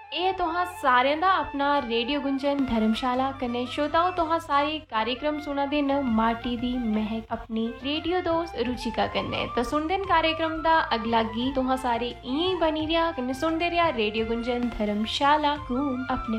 ਇਹ ਤੁਹਾਂ ਸਾਰਿਆਂ ਦਾ ਆਪਣਾ ਰੇਡੀਓ ਗੁੰਜਨ ਧਰਮਸ਼ਾਲਾ ਕਨੇ श्रोताओं तुहां सारे कार्यक्रम सुना दिन माटी दी महक अपनी रेडियो दोस्त रुचिका कन्ने तो सुन दिन कार्यक्रम दा अगला गीत तुहां सारे ई बनी रिया कने सुनदे रिया रेडियो गुंजन धर्मशाला को अपने